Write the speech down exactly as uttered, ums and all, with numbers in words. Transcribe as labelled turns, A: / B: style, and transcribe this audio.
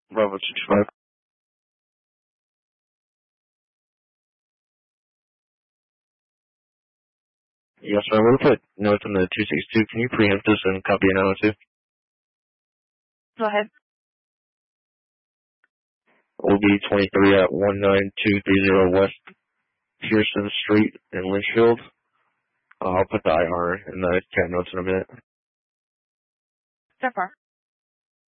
A: Bravo six five. Yes, sir. We'll put notes on the two six two. Can you preempt this and copy a nine oh two?
B: Go ahead.
A: Will be twenty-three at one nine two three zero West Pearson Street in Litchfield. Uh, I'll put the I R in the chat notes in a minute.
B: So far.